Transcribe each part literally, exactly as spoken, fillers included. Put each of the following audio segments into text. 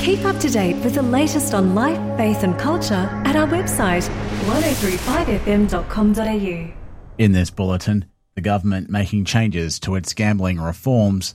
Keep up to date with the latest on life, faith and culture at our website, ten thirty-five f m dot com dot a u. In this bulletin, the government making changes to its gambling reforms,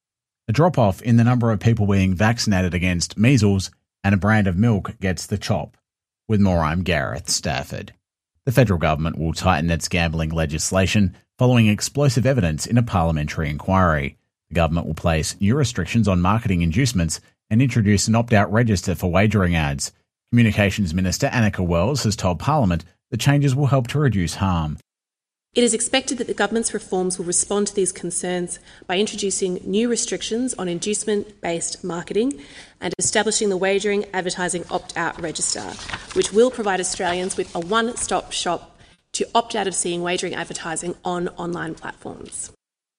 a drop-off in the number of people being vaccinated against measles, and a brand of milk gets the chop. With more, I'm Gareth Stafford. The federal government will tighten its gambling legislation following explosive evidence in a parliamentary inquiry. The government will place new restrictions on marketing inducements and introduce an opt-out register for wagering ads. Communications Minister Annika Wells has told Parliament the changes will help to reduce harm. It is expected that the government's reforms will respond to these concerns by introducing new restrictions on inducement-based marketing and establishing the Wagering Advertising Opt-out Register, which will provide Australians with a one-stop shop to opt out of seeing wagering advertising on online platforms.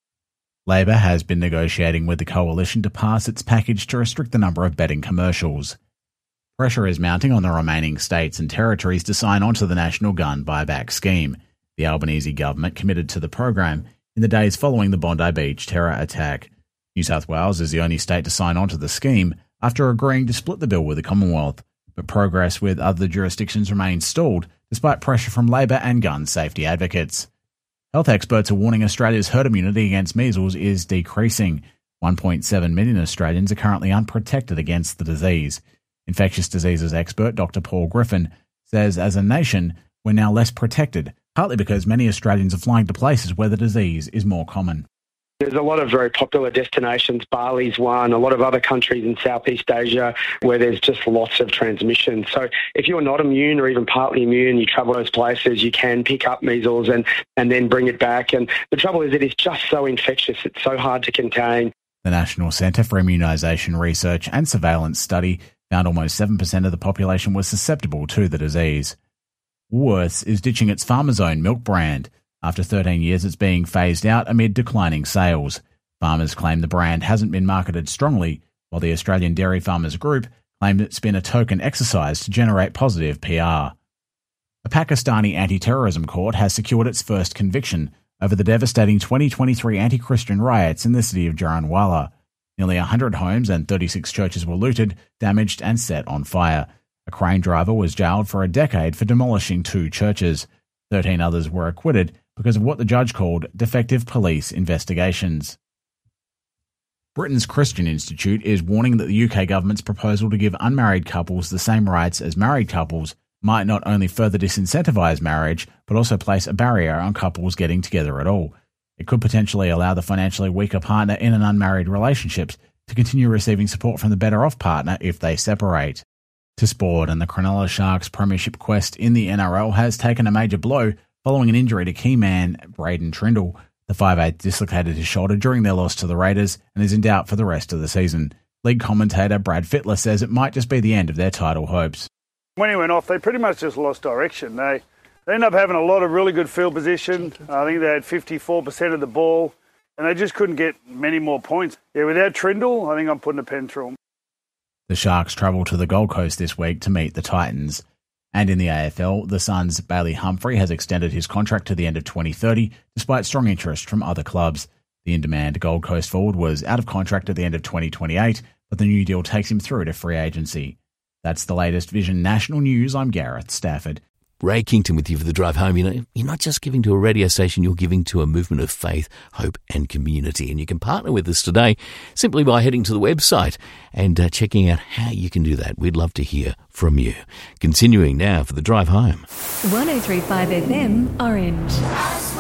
Labor has been negotiating with the coalition to pass its package to restrict the number of betting commercials. Pressure is mounting on the remaining states and territories to sign on to the National Gun Buyback Scheme. The Albanese government committed to the program in the days following the Bondi Beach terror attack. New South Wales is the only state to sign on to the scheme after agreeing to split the bill with the Commonwealth, but progress with other jurisdictions remains stalled despite pressure from Labor and gun safety advocates. Health experts are warning Australia's herd immunity against measles is decreasing. one point seven million Australians are currently unprotected against the disease. Infectious diseases expert Doctor Paul Griffin says as a nation, we're now less protected, partly because many Australians are flying to places where the disease is more common. There's a lot of very popular destinations, Bali's one, a lot of other countries in Southeast Asia where there's just lots of transmission. So if you're not immune or even partly immune, you travel those places, you can pick up measles and, and then bring it back. And the trouble is it is just so infectious, it's so hard to contain. The National Centre for Immunisation Research and Surveillance study found almost seven percent of the population was susceptible to the disease. Woolworths is ditching its Farmers Own milk brand. After thirteen years, it's being phased out amid declining sales. Farmers claim the brand hasn't been marketed strongly, while the Australian Dairy Farmers Group claimed it's been a token exercise to generate positive P R. A Pakistani anti-terrorism court has secured its first conviction over the devastating twenty twenty-three anti-Christian riots in the city of Jaranwala. Nearly one hundred homes and thirty-six churches were looted, damaged and set on fire. A crane driver was jailed for a decade for demolishing two churches. Thirteen others were acquitted because of what the judge called defective police investigations. Britain's Christian Institute is warning that the U K government's proposal to give unmarried couples the same rights as married couples might not only further disincentivise marriage, but also place a barrier on couples getting together at all. It could potentially allow the financially weaker partner in an unmarried relationship to continue receiving support from the better-off partner if they separate. To sport, and the Cronulla Sharks premiership quest in the N R L has taken a major blow following an injury to key man Braden Trindle. The five eight dislocated his shoulder during their loss to the Raiders and is in doubt for the rest of the season. League commentator Brad Fittler says it might just be the end of their title hopes. When he went off, they pretty much just lost direction. They, they ended up having a lot of really good field position. I think they had fifty-four percent of the ball, and they just couldn't get many more points. Yeah, without Trindle, I think I'm putting a pen through them. The Sharks travel to the Gold Coast this week to meet the Titans. And in the A F L, the Suns' Bailey Humphrey has extended his contract to the end of twenty thirty, despite strong interest from other clubs. The in-demand Gold Coast forward was out of contract at the end of twenty twenty-eight, but the new deal takes him through to free agency. That's the latest Vision National News. I'm Gareth Stafford. Ray Kington with you for the drive home. You know, you're not just giving to a radio station, you're giving to a movement of faith, hope and community. And you can partner with us today simply by heading to the website and uh, checking out how you can do that. We'd love to hear from you. Continuing now for the drive home. ten thirty-five F M Orange.